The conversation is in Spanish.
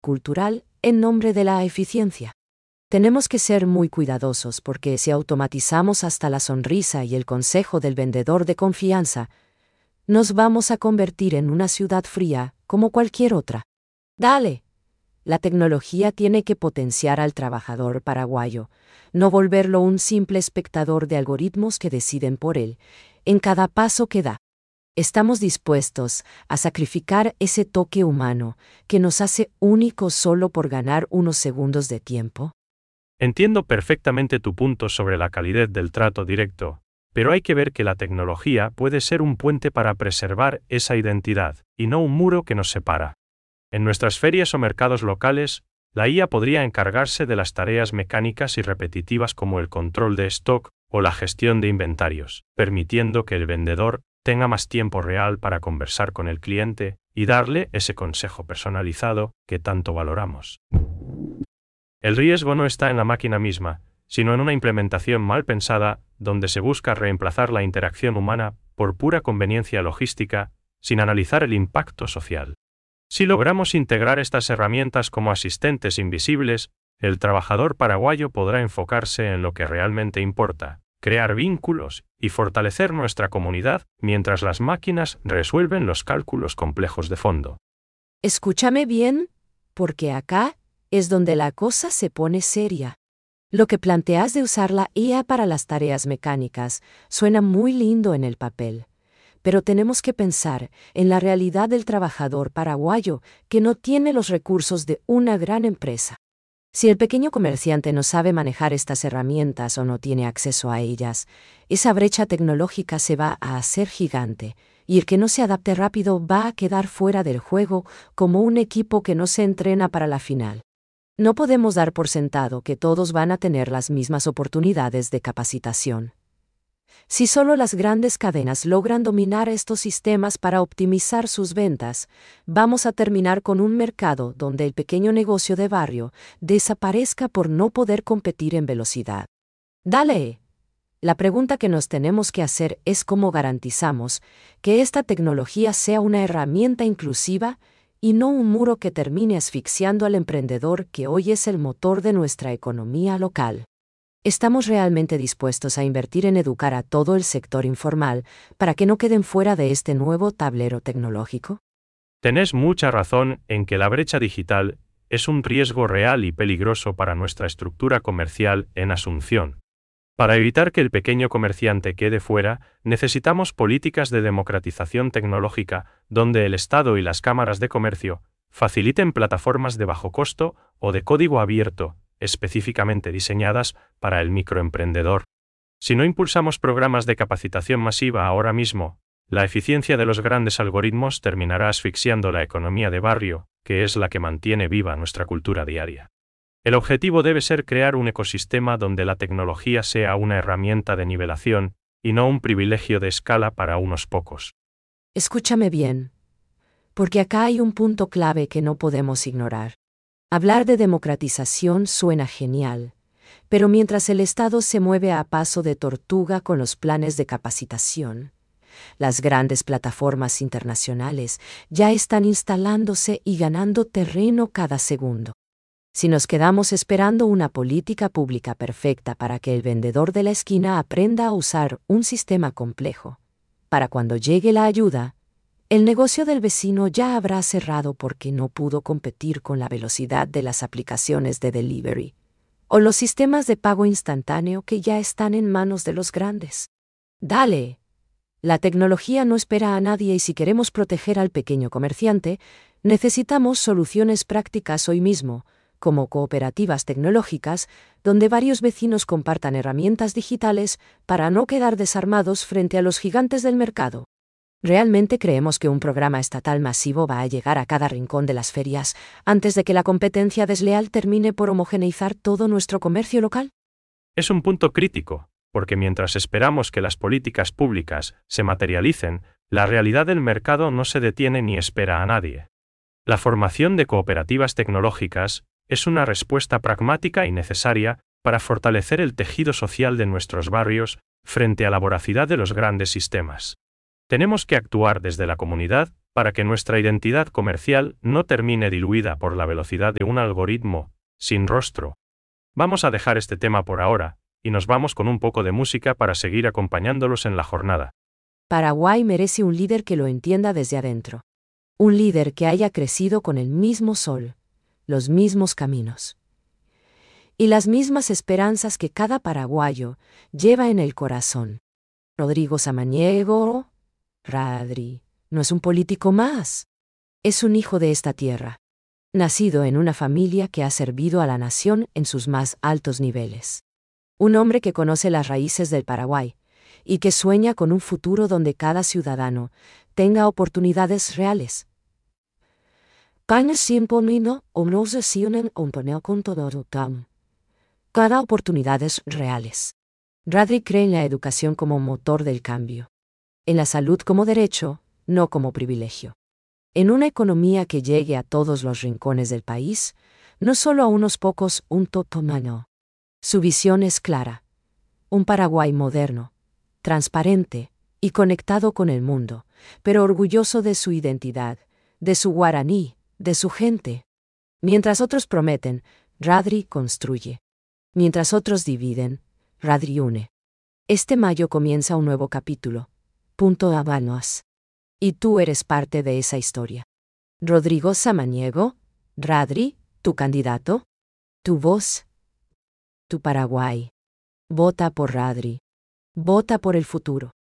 cultural en nombre de la eficiencia. Tenemos que ser muy cuidadosos porque si automatizamos hasta la sonrisa y el consejo del vendedor de confianza, nos vamos a convertir en una ciudad fría como cualquier otra. Dale. La tecnología tiene que potenciar al trabajador paraguayo, no volverlo un simple espectador de algoritmos que deciden por él, en cada paso que da. ¿Estamos dispuestos a sacrificar ese toque humano que nos hace únicos solo por ganar unos segundos de tiempo? Entiendo perfectamente tu punto sobre la calidez del trato directo, pero hay que ver que la tecnología puede ser un puente para preservar esa identidad, y no un muro que nos separa. En nuestras ferias o mercados locales, la IA podría encargarse de las tareas mecánicas y repetitivas como el control de stock o la gestión de inventarios, permitiendo que el vendedor tenga más tiempo real para conversar con el cliente y darle ese consejo personalizado que tanto valoramos. El riesgo no está en la máquina misma, sino en una implementación mal pensada donde se busca reemplazar la interacción humana por pura conveniencia logística, sin analizar el impacto social. Si logramos integrar estas herramientas como asistentes invisibles, el trabajador paraguayo podrá enfocarse en lo que realmente importa, crear vínculos y fortalecer nuestra comunidad mientras las máquinas resuelven los cálculos complejos de fondo. Escúchame bien, porque acá es donde la cosa se pone seria. Lo que planteas de usar la IA para las tareas mecánicas suena muy lindo en el papel, pero tenemos que pensar en la realidad del trabajador paraguayo que no tiene los recursos de una gran empresa. Si el pequeño comerciante no sabe manejar estas herramientas o no tiene acceso a ellas, esa brecha tecnológica se va a hacer gigante, y el que no se adapte rápido va a quedar fuera del juego como un equipo que no se entrena para la final. No podemos dar por sentado que todos van a tener las mismas oportunidades de capacitación. Si solo las grandes cadenas logran dominar estos sistemas para optimizar sus ventas, vamos a terminar con un mercado donde el pequeño negocio de barrio desaparezca por no poder competir en velocidad. Dale. La pregunta que nos tenemos que hacer es cómo garantizamos que esta tecnología sea una herramienta inclusiva y no un muro que termine asfixiando al emprendedor que hoy es el motor de nuestra economía local. ¿Estamos realmente dispuestos a invertir en educar a todo el sector informal para que no queden fuera de este nuevo tablero tecnológico? Tenés mucha razón en que la brecha digital es un riesgo real y peligroso para nuestra estructura comercial en Asunción. Para evitar que el pequeño comerciante quede fuera, necesitamos políticas de democratización tecnológica donde el Estado y las cámaras de comercio faciliten plataformas de bajo costo o de código abierto, específicamente diseñadas para el microemprendedor. Si no impulsamos programas de capacitación masiva ahora mismo, la eficiencia de los grandes algoritmos terminará asfixiando la economía de barrio, que es la que mantiene viva nuestra cultura diaria. El objetivo debe ser crear un ecosistema donde la tecnología sea una herramienta de nivelación y no un privilegio de escala para unos pocos. Escúchame bien, porque acá hay un punto clave que no podemos ignorar. Hablar de democratización suena genial, pero mientras el Estado se mueve a paso de tortuga con los planes de capacitación, las grandes plataformas internacionales ya están instalándose y ganando terreno cada segundo. Si nos quedamos esperando una política pública perfecta para que el vendedor de la esquina aprenda a usar un sistema complejo, para cuando llegue la ayuda, el negocio del vecino ya habrá cerrado porque no pudo competir con la velocidad de las aplicaciones de delivery o los sistemas de pago instantáneo que ya están en manos de los grandes. Dale. La tecnología no espera a nadie y si queremos proteger al pequeño comerciante, necesitamos soluciones prácticas hoy mismo, como cooperativas tecnológicas, donde varios vecinos compartan herramientas digitales para no quedar desarmados frente a los gigantes del mercado. ¿Realmente creemos que un programa estatal masivo va a llegar a cada rincón de las ferias antes de que la competencia desleal termine por homogeneizar todo nuestro comercio local? Es un punto crítico, porque mientras esperamos que las políticas públicas se materialicen, la realidad del mercado no se detiene ni espera a nadie. La formación de cooperativas tecnológicas es una respuesta pragmática y necesaria para fortalecer el tejido social de nuestros barrios frente a la voracidad de los grandes sistemas. Tenemos que actuar desde la comunidad para que nuestra identidad comercial no termine diluida por la velocidad de un algoritmo sin rostro. Vamos a dejar este tema por ahora, y nos vamos con un poco de música para seguir acompañándolos en la jornada. Paraguay merece un líder que lo entienda desde adentro. Un líder que haya crecido con el mismo sol, los mismos caminos y las mismas esperanzas que cada paraguayo lleva en el corazón. Rodrigo Samaniego, Radri, no es un político más. Es un hijo de esta tierra, nacido en una familia que ha servido a la nación en sus más altos niveles. Un hombre que conoce las raíces del Paraguay y que sueña con un futuro donde cada ciudadano tenga oportunidades reales. Cada oportunidades reales. Radri cree en la educación como motor del cambio. En la salud como derecho, no como privilegio. En una economía que llegue a todos los rincones del país, no solo a unos pocos, un totomano. Su visión es clara. Un Paraguay moderno, transparente y conectado con el mundo, pero orgulloso de su identidad, de su guaraní, de su gente. Mientras otros prometen, Radri construye. Mientras otros dividen, Radri une. Este mayo comienza un nuevo capítulo. Punto Habanos. Y tú eres parte de esa historia. Rodrigo Samaniego, Radri, tu candidato, tu voz, tu Paraguay. Vota por Radri. Vota por el futuro.